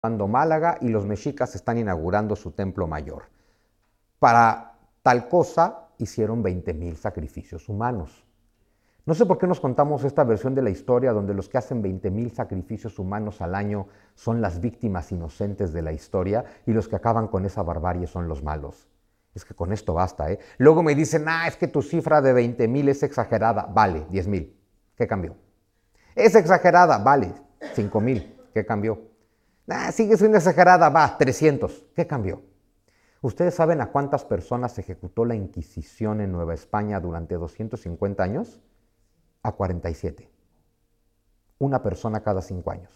Málaga y los mexicas están inaugurando su templo mayor. Para tal cosa hicieron 20,000 sacrificios humanos. No sé por qué nos contamos esta versión de la historia donde los que hacen 20,000 sacrificios humanos al año son las víctimas inocentes de la historia y los que acaban con esa barbarie son los malos. Es que con esto basta, ¿eh? Luego me dicen, es que tu cifra de 20,000 es exagerada. Vale, 10,000. ¿Qué cambió? Es exagerada. Vale, 5,000. ¿Qué cambió? Sigue siendo exagerada. Va, 300. ¿Qué cambió? ¿Ustedes saben a cuántas personas ejecutó la Inquisición en Nueva España durante 250 años? A 47. Una persona cada 5 años.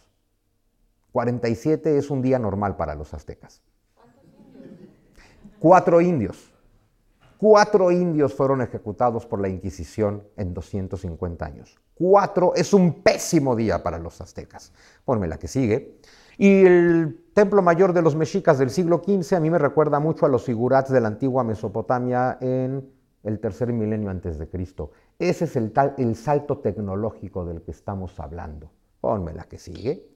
47 es un día normal para los aztecas. 4 indios. 4 indios fueron ejecutados por la Inquisición en 250 años. 4 es un pésimo día para los aztecas. Ponme la que sigue. Y el templo mayor de los mexicas del siglo XV a mí me recuerda mucho a los zigurats de la antigua Mesopotamia en el tercer milenio antes de Cristo. Ese es el salto tecnológico del que estamos hablando. Ponme la que sigue.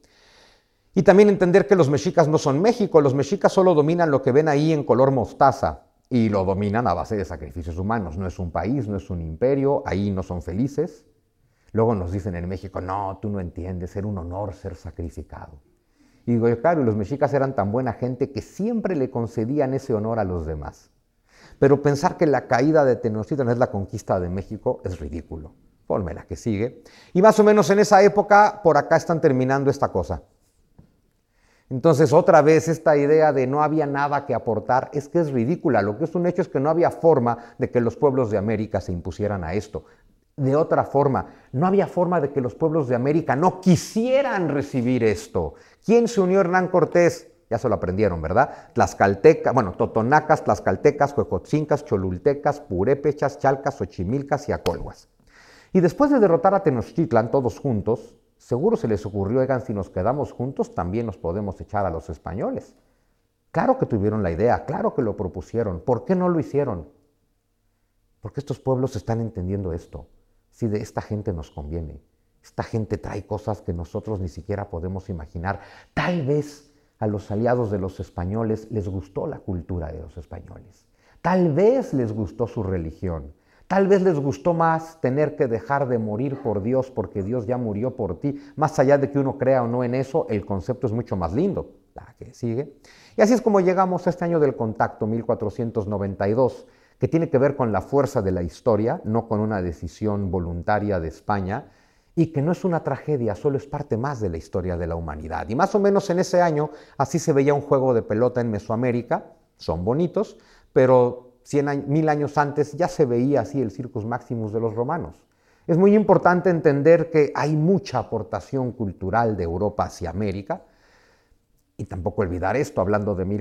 Y también entender que los mexicas no son México. Los mexicas solo dominan lo que ven ahí en color mostaza. Y lo dominan a base de sacrificios humanos. No es un país, no es un imperio. Ahí no son felices. Luego nos dicen en México, no, tú no entiendes, era un honor ser sacrificado. Y digo, claro, los mexicas eran tan buena gente que siempre le concedían ese honor a los demás. Pero pensar que la caída de Tenochtitlan es la conquista de México es ridículo. Ponme la que sigue. Y más o menos en esa época, por acá están terminando esta cosa. Entonces, otra vez, esta idea de no había nada que aportar es que es ridícula. Lo que es un hecho es que no había forma de que los pueblos de América se impusieran a esto. De otra forma, no había forma de que los pueblos de América no quisieran recibir esto. ¿Quién se unió a Hernán Cortés? Ya se lo aprendieron, ¿verdad? Totonacas, tlaxcaltecas, huejotzincas, cholultecas, purépechas, chalcas, xochimilcas y acolhuas. Y después de derrotar a Tenochtitlan todos juntos, seguro se les ocurrió, oigan, si nos quedamos juntos también nos podemos echar a los españoles. Claro que tuvieron la idea, claro que lo propusieron. ¿Por qué no lo hicieron? Porque estos pueblos están entendiendo esto. Si de esta gente nos conviene. Esta gente trae cosas que nosotros ni siquiera podemos imaginar. Tal vez a los aliados de los españoles les gustó la cultura de los españoles. Tal vez les gustó su religión. Tal vez les gustó más tener que dejar de morir por Dios porque Dios ya murió por ti. Más allá de que uno crea o no en eso, el concepto es mucho más lindo. La que sigue. Y así es como llegamos a este año del contacto, 1492, que tiene que ver con la fuerza de la historia, no con una decisión voluntaria de España, y que no es una tragedia, solo es parte más de la historia de la humanidad. Y más o menos en ese año, así se veía un juego de pelota en Mesoamérica, son bonitos, pero 1,000 años antes ya se veía así el Circus Maximus de los romanos. Es muy importante entender que hay mucha aportación cultural de Europa hacia América, y tampoco olvidar esto, hablando de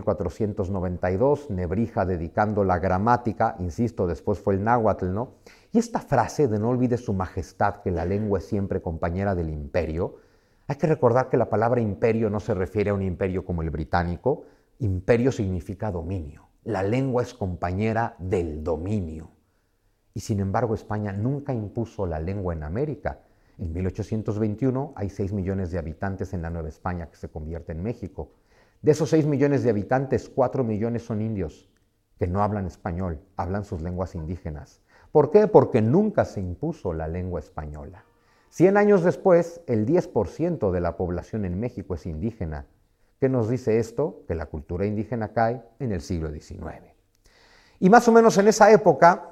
1492, Nebrija dedicando la gramática, insisto, después fue el náhuatl, ¿no? Y esta frase de no olvide su majestad, que la lengua es siempre compañera del imperio, hay que recordar que la palabra imperio no se refiere a un imperio como el británico, imperio significa dominio, la lengua es compañera del dominio. Y sin embargo España nunca impuso la lengua en América. En 1821 hay 6 millones de habitantes en la Nueva España que se convierte en México. De esos 6 millones de habitantes, 4 millones son indios que no hablan español, hablan sus lenguas indígenas. ¿Por qué? Porque nunca se impuso la lengua española. 100 años después, el 10% de la población en México es indígena. ¿Qué nos dice esto? Que la cultura indígena cae en el siglo XIX. Y más o menos en esa época,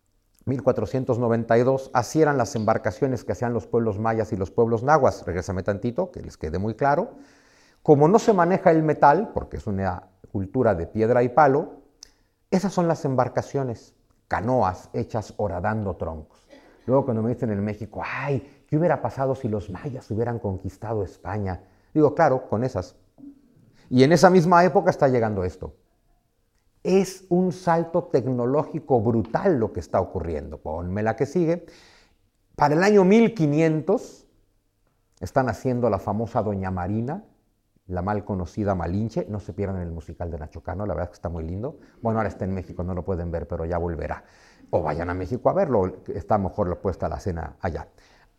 1492, así eran las embarcaciones que hacían los pueblos mayas y los pueblos nahuas. Regrésame tantito, que les quede muy claro. Como no se maneja el metal, porque es una cultura de piedra y palo, esas son las embarcaciones, canoas hechas horadando troncos. Luego cuando me dicen en México, ¿qué hubiera pasado si los mayas hubieran conquistado España? Digo, claro, con esas. Y en esa misma época está llegando esto. Es un salto tecnológico brutal lo que está ocurriendo. Ponme la que sigue. Para el año 1500 están haciendo la famosa Doña Marina, la mal conocida Malinche. No se pierdan el musical de Nacho Cano, la verdad es que está muy lindo. Bueno, ahora está en México, no lo pueden ver, pero ya volverá. O vayan a México a verlo, está mejor puesta la escena allá.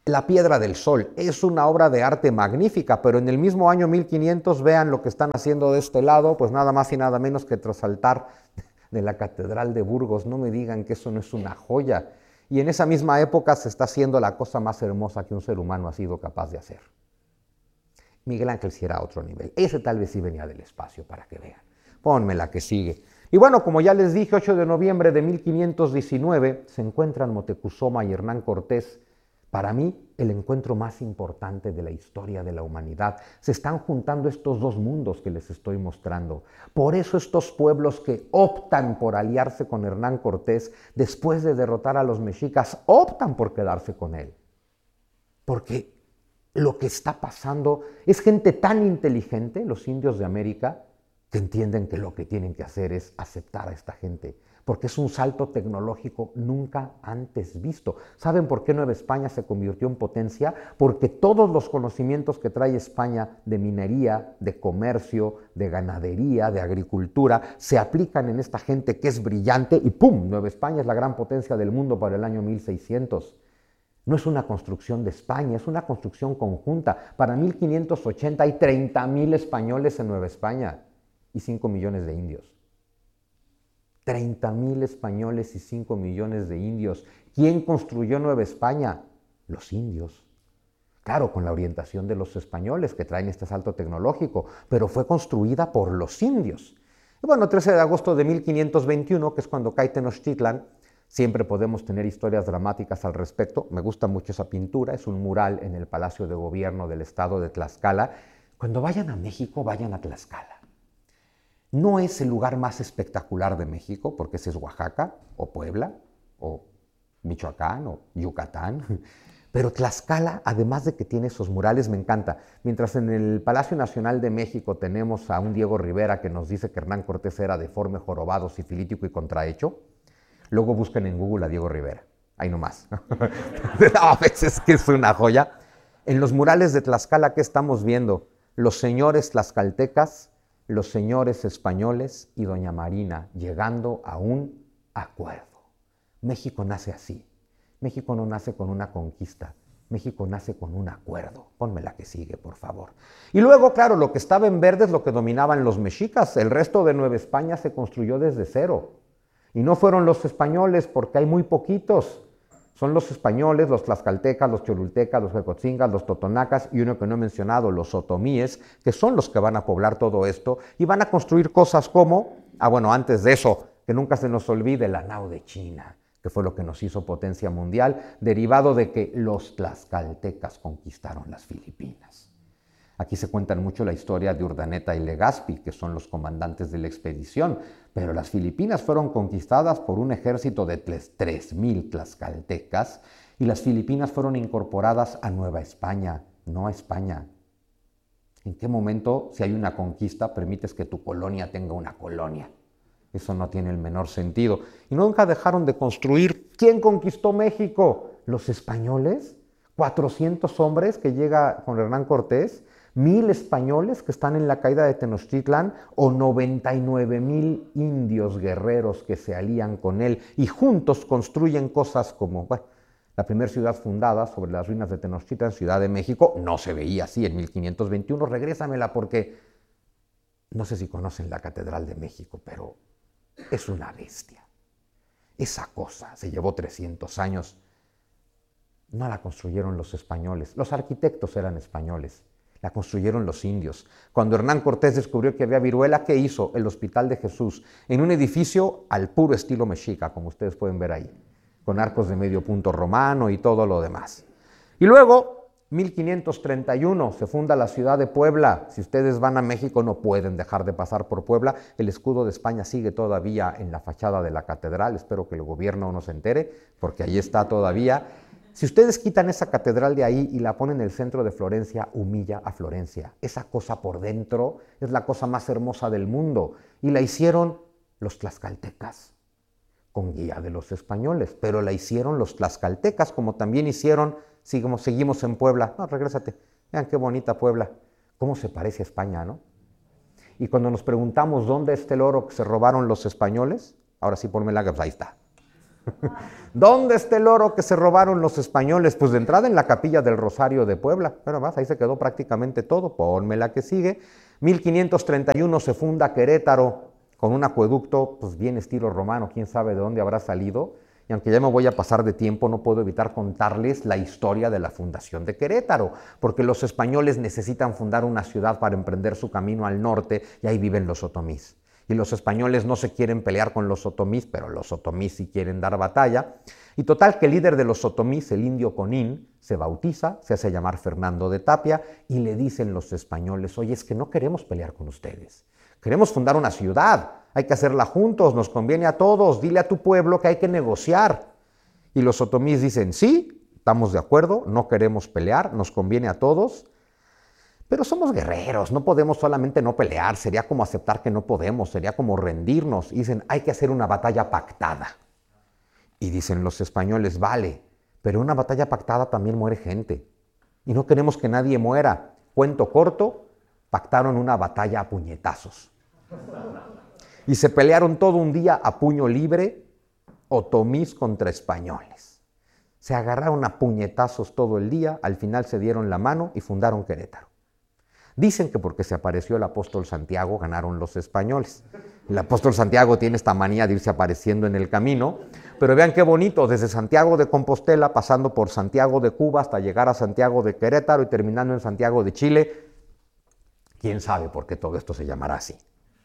La Piedra del Sol es una obra de arte magnífica, pero en el mismo año 1500, vean lo que están haciendo de este lado, pues nada más y nada menos que trasaltar de la Catedral de Burgos. No me digan que eso no es una joya. Y en esa misma época se está haciendo la cosa más hermosa que un ser humano ha sido capaz de hacer. Miguel Ángel sí era a otro nivel. Ese tal vez sí venía del espacio, para que vean. Ponme la que sigue. Y bueno, como ya les dije, 8 de noviembre de 1519 se encuentran Moctezuma y Hernán Cortés. Para mí, el encuentro más importante de la historia de la humanidad. Se están juntando estos dos mundos que les estoy mostrando. Por eso estos pueblos que optan por aliarse con Hernán Cortés, después de derrotar a los mexicas, optan por quedarse con él. Porque lo que está pasando es gente tan inteligente, los indios de América, que entienden que lo que tienen que hacer es aceptar a esta gente, porque es un salto tecnológico nunca antes visto. ¿Saben por qué Nueva España se convirtió en potencia? Porque todos los conocimientos que trae España de minería, de comercio, de ganadería, de agricultura, se aplican en esta gente que es brillante y ¡pum! Nueva España es la gran potencia del mundo para el año 1600. No es una construcción de España, es una construcción conjunta. Para 1580 hay 30,000 españoles en Nueva España y 5 millones de indios. 30,000 españoles y 5 millones de indios. ¿Quién construyó Nueva España? Los indios. Claro, con la orientación de los españoles que traen este salto tecnológico, pero fue construida por los indios. Y bueno, 13 de agosto de 1521, que es cuando cae Tenochtitlan, siempre podemos tener historias dramáticas al respecto. Me gusta mucho esa pintura, es un mural en el Palacio de Gobierno del estado de Tlaxcala. Cuando vayan a México, vayan a Tlaxcala. No es el lugar más espectacular de México, porque ese es Oaxaca, o Puebla, o Michoacán, o Yucatán. Pero Tlaxcala, además de que tiene esos murales, me encanta. Mientras en el Palacio Nacional de México tenemos a un Diego Rivera que nos dice que Hernán Cortés era deforme, jorobado, sifilítico y contrahecho, luego busquen en Google a Diego Rivera. Ahí nomás. A veces que es una joya. En los murales de Tlaxcala, ¿qué estamos viendo? Los señores tlaxcaltecas, los señores españoles y doña Marina llegando a un acuerdo. México nace así. México no nace con una conquista. México nace con un acuerdo. Ponme la que sigue, por favor. Y luego, claro, lo que estaba en verde es lo que dominaban los mexicas. El resto de Nueva España se construyó desde cero. Y no fueron los españoles, porque hay muy poquitos. Son los españoles, los tlaxcaltecas, los cholultecas, los huecotzingas, los totonacas y uno que no he mencionado, los otomíes, que son los que van a poblar todo esto y van a construir cosas como, bueno, antes de eso, que nunca se nos olvide la nao de China, que fue lo que nos hizo potencia mundial, derivado de que los tlaxcaltecas conquistaron las Filipinas. Aquí se cuentan mucho la historia de Urdaneta y Legazpi, que son los comandantes de la expedición, pero las Filipinas fueron conquistadas por un ejército de 3,000 tlaxcaltecas y las Filipinas fueron incorporadas a Nueva España, no a España. ¿En qué momento, si hay una conquista, permites que tu colonia tenga una colonia? Eso no tiene el menor sentido. Y nunca dejaron de construir. ¿Quién conquistó México? ¿Los españoles? 400 hombres que llega con Hernán Cortés, 1,000 españoles que están en la caída de Tenochtitlan o 99,000 indios guerreros que se alían con él y juntos construyen cosas como, la primera ciudad fundada sobre las ruinas de Tenochtitlan, Ciudad de México, no se veía así en 1521, regrésamela porque no sé si conocen la Catedral de México, pero es una bestia. Esa cosa se llevó 300 años. No la construyeron los españoles, los arquitectos eran españoles, la construyeron los indios. Cuando Hernán Cortés descubrió que había viruela, ¿qué hizo? El Hospital de Jesús, en un edificio al puro estilo mexica, como ustedes pueden ver ahí, con arcos de medio punto romano y todo lo demás. Y luego, 1531, se funda la ciudad de Puebla. Si ustedes van a México no pueden dejar de pasar por Puebla. El escudo de España sigue todavía en la fachada de la catedral. Espero que el gobierno no se entere, porque ahí está todavía. Si ustedes quitan esa catedral de ahí y la ponen en el centro de Florencia, humilla a Florencia. Esa cosa por dentro es la cosa más hermosa del mundo. Y la hicieron los tlaxcaltecas, con guía de los españoles. Pero la hicieron los tlaxcaltecas, como también hicieron, seguimos en Puebla. No, regrésate. Vean qué bonita Puebla. Cómo se parece a España, ¿no? Y cuando nos preguntamos dónde está el oro que se robaron los españoles, ahora sí ponme la, pues ahí está. ¿Dónde está el oro que se robaron los españoles? Pues de entrada en la capilla del Rosario de Puebla. Pero más, ahí se quedó prácticamente todo. Ponme la que sigue. 1531 se funda Querétaro con un acueducto, pues bien estilo romano, quién sabe de dónde habrá salido. Y aunque ya me voy a pasar de tiempo, no puedo evitar contarles la historia de la fundación de Querétaro, porque los españoles necesitan fundar una ciudad para emprender su camino al norte, y ahí viven los otomís. Y los españoles no se quieren pelear con los otomís, pero los otomís sí quieren dar batalla. Y total que el líder de los otomís, el indio Conín, se bautiza, se hace llamar Fernando de Tapia, y le dicen los españoles: oye, es que no queremos pelear con ustedes, queremos fundar una ciudad, hay que hacerla juntos, nos conviene a todos, dile a tu pueblo que hay que negociar. Y los otomís dicen: sí, estamos de acuerdo, no queremos pelear, nos conviene a todos, pero somos guerreros, no podemos solamente no pelear, sería como aceptar que no podemos, sería como rendirnos. Y dicen: hay que hacer una batalla pactada. Y dicen los españoles: vale, pero en una batalla pactada también muere gente, y no queremos que nadie muera. Cuento corto, pactaron una batalla a puñetazos. Y se pelearon todo un día a puño libre, otomís contra españoles. Se agarraron a puñetazos todo el día, al final se dieron la mano y fundaron Querétaro. Dicen que porque se apareció el apóstol Santiago ganaron los españoles. El apóstol Santiago tiene esta manía de irse apareciendo en el camino, pero vean qué bonito, desde Santiago de Compostela, pasando por Santiago de Cuba hasta llegar a Santiago de Querétaro y terminando en Santiago de Chile. ¿Quién sabe por qué todo esto se llamará así?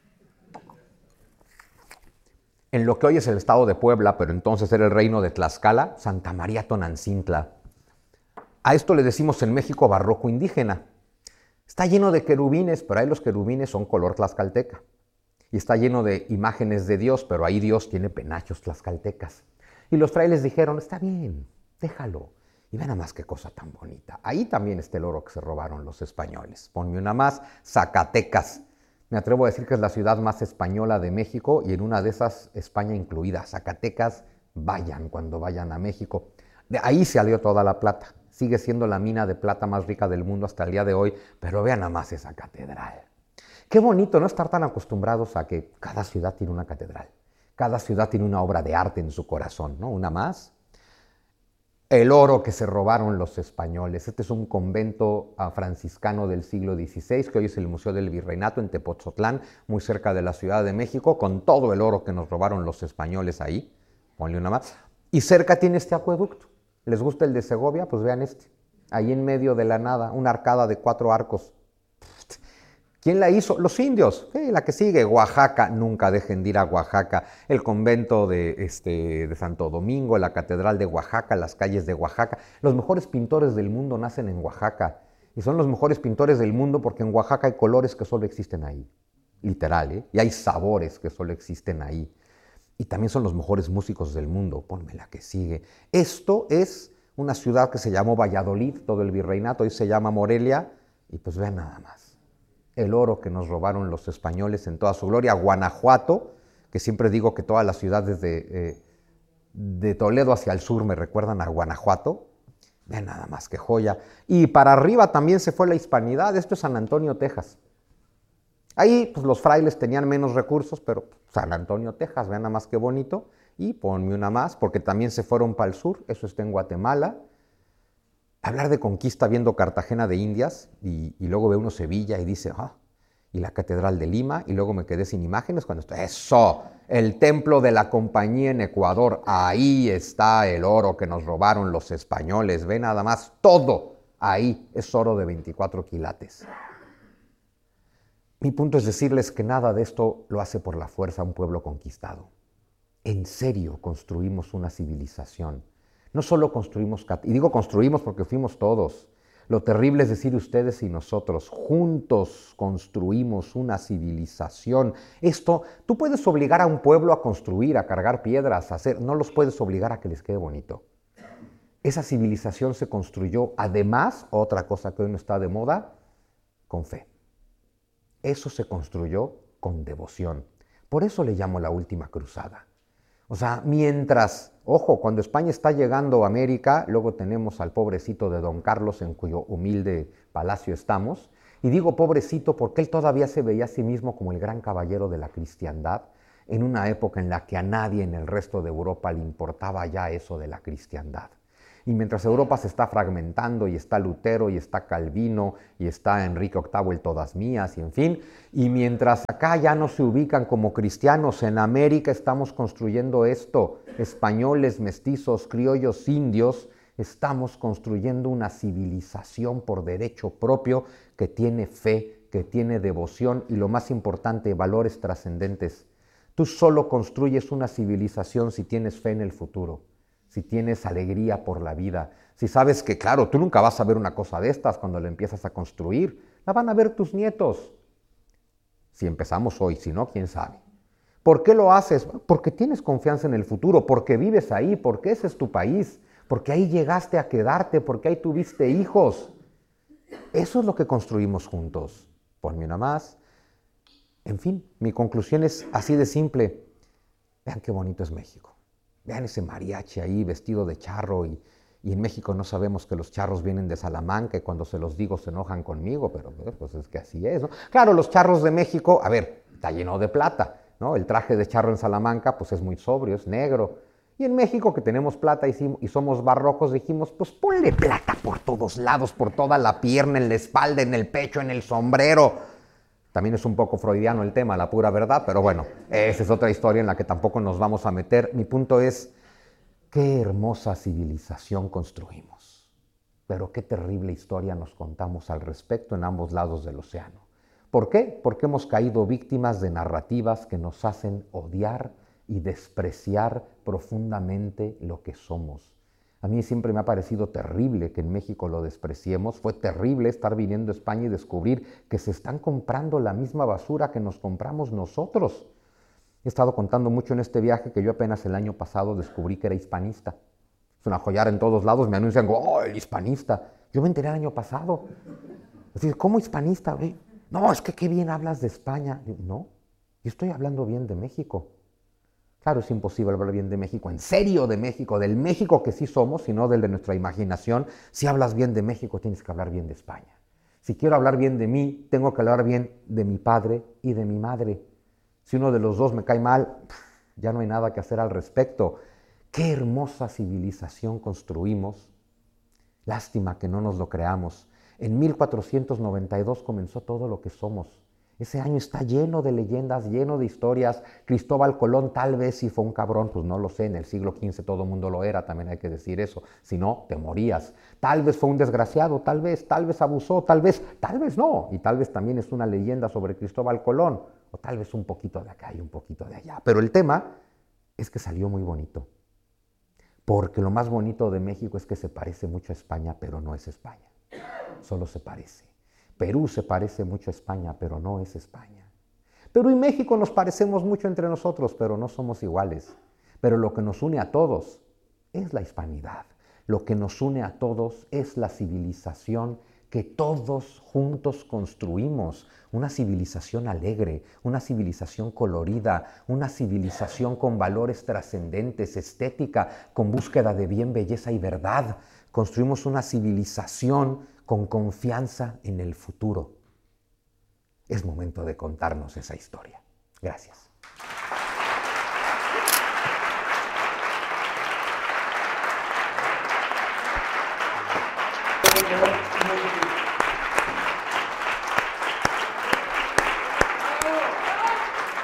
En lo que hoy es el estado de Puebla, pero entonces era el reino de Tlaxcala, Santa María Tonantzintla. A esto le decimos en México barroco indígena. Está lleno de querubines, pero ahí los querubines son color tlaxcalteca. Y está lleno de imágenes de Dios, pero ahí Dios tiene penachos tlaxcaltecas. Y los frailes dijeron: está bien, déjalo. Y vean nada más qué cosa tan bonita. Ahí también está el oro que se robaron los españoles. Ponme una más, Zacatecas. Me atrevo a decir que es la ciudad más española de México, y en una de esas España incluida. Zacatecas, vayan cuando vayan a México. De ahí salió toda la plata. Sigue siendo la mina de plata más rica del mundo hasta el día de hoy, pero vean nada más esa catedral. Qué bonito no estar tan acostumbrados a que cada ciudad tiene una catedral. Cada ciudad tiene una obra de arte en su corazón, ¿no? Una más. El oro que se robaron los españoles. Este es un convento franciscano del siglo XVI, que hoy es el Museo del Virreinato en Tepotzotlán, muy cerca de la Ciudad de México, con todo el oro que nos robaron los españoles ahí. Ponle una más. Y cerca tiene este acueducto. ¿Les gusta el de Segovia? Pues vean este. Ahí en medio de la nada, una arcada de 4 arcos. ¿Quién la hizo? Los indios. La que sigue, Oaxaca. Nunca dejen de ir a Oaxaca. El convento de Santo Domingo, la catedral de Oaxaca, las calles de Oaxaca. Los mejores pintores del mundo nacen en Oaxaca. Y son los mejores pintores del mundo porque en Oaxaca hay colores que solo existen ahí. Literal, ¿eh? Y hay sabores que solo existen ahí. Y también son los mejores músicos del mundo. Ponme la que sigue. Esto es una ciudad que se llamó Valladolid, todo el virreinato, hoy se llama Morelia. Y pues vean nada más. El oro que nos robaron los españoles en toda su gloria. Guanajuato, que siempre digo que todas las ciudades de Toledo hacia el sur me recuerdan a Guanajuato. Vean nada más que joya. Y para arriba también se fue la hispanidad. Esto es San Antonio, Texas. Ahí pues, los frailes tenían menos recursos, pero San Antonio, Texas, vean nada más qué bonito. Y ponme una más, porque también se fueron para el sur. Eso está en Guatemala. Hablar de conquista viendo Cartagena de Indias y luego ve uno Sevilla y dice, y la Catedral de Lima, y luego me quedé sin imágenes cuando estoy, ¡eso! El templo de la Compañía en Ecuador, ahí está el oro que nos robaron los españoles, ve nada más, todo ahí es oro de 24 quilates. Mi punto es decirles que nada de esto lo hace por la fuerza un pueblo conquistado. En serio construimos una civilización. No solo construimos, y digo construimos porque fuimos todos. Lo terrible es decir ustedes y nosotros, juntos construimos una civilización. Esto, tú puedes obligar a un pueblo a construir, a cargar piedras, a hacer, no los puedes obligar a que les quede bonito. Esa civilización se construyó, además, otra cosa que hoy no está de moda, con fe. Eso se construyó con devoción. Por eso le llamo la última cruzada. O sea, mientras, ojo, cuando España está llegando a América, luego tenemos al pobrecito de Don Carlos en cuyo humilde palacio estamos. Y digo pobrecito porque él todavía se veía a sí mismo como el gran caballero de la cristiandad. en una época en la que a nadie en el resto de Europa le importaba ya eso de la cristiandad. Y mientras Europa se está fragmentando y está Lutero y está Calvino y está Enrique VIII el Todas Mías y en fin, y mientras acá ya no se ubican como cristianos, en América estamos construyendo esto, españoles, mestizos, criollos, indios, estamos construyendo una civilización por derecho propio que tiene fe, que tiene devoción y lo más importante, valores trascendentes. Tú solo construyes una civilización si tienes fe en el futuro, si tienes alegría por la vida, si sabes que, claro, tú nunca vas a ver una cosa de estas cuando la empiezas a construir, la van a ver tus nietos. Si empezamos hoy, si no, quién sabe. ¿Por qué lo haces? Porque tienes confianza en el futuro, porque vives ahí, porque ese es tu país, porque ahí llegaste a quedarte, porque ahí tuviste hijos. Eso es lo que construimos juntos. Ponme una más. En fin, mi conclusión es así de simple. Vean qué bonito es México. Vean ese mariachi ahí vestido de charro y en México no sabemos que los charros vienen de Salamanca y cuando se los digo se enojan conmigo, pero pues es que así es, ¿no? Claro, los charros de México, a ver, está lleno de plata, ¿no? El traje de charro en Salamanca pues es muy sobrio, es negro. Y en México que tenemos plata y somos barrocos dijimos, pues ponle plata por todos lados, por toda la pierna, en la espalda, en el pecho, en el sombrero. También es un poco freudiano el tema, la pura verdad, pero bueno, esa es otra historia en la que tampoco nos vamos a meter. Mi punto es, qué hermosa civilización construimos, pero qué terrible historia nos contamos al respecto en ambos lados del océano. ¿Por qué? Porque hemos caído víctimas de narrativas que nos hacen odiar y despreciar profundamente lo que somos. A mí siempre me ha parecido terrible que en México lo despreciemos. Fue terrible estar viniendo a España y descubrir que se están comprando la misma basura que nos compramos nosotros. He estado contando mucho en este viaje que yo apenas el año pasado descubrí que era hispanista. Es una joyara en todos lados, me anuncian, ¡oh, el hispanista! Yo me enteré el año pasado. Es decir, ¿cómo hispanista? No, es que qué bien hablas de España. No, yo estoy hablando bien de México. Claro, es imposible hablar bien de México, en serio de México, del México que sí somos, sino del de nuestra imaginación. Si hablas bien de México, tienes que hablar bien de España. Si quiero hablar bien de mí, tengo que hablar bien de mi padre y de mi madre. Si uno de los dos me cae mal, ya no hay nada que hacer al respecto. Qué hermosa civilización construimos. Lástima que no nos lo creamos. En 1492 comenzó todo lo que somos. Ese año está lleno de leyendas, lleno de historias. Cristóbal Colón tal vez sí fue un cabrón, pues no lo sé, en el siglo XV todo el mundo lo era, también hay que decir eso, si no, te morías. Tal vez fue un desgraciado, tal vez abusó, tal vez no. Y tal vez también es una leyenda sobre Cristóbal Colón, o tal vez un poquito de acá y un poquito de allá. Pero el tema es que salió muy bonito, porque lo más bonito de México es que se parece mucho a España, pero no es España, solo se parece. Perú se parece mucho a España, pero no es España. Perú y México nos parecemos mucho entre nosotros, pero no somos iguales. Pero lo que nos une a todos es la hispanidad. Lo que nos une a todos es la civilización que todos juntos construimos. Una civilización alegre, una civilización colorida, una civilización con valores trascendentes, estética, con búsqueda de bien, belleza y verdad. Construimos una civilización con confianza en el futuro. Es momento de contarnos esa historia. Gracias. Thank you.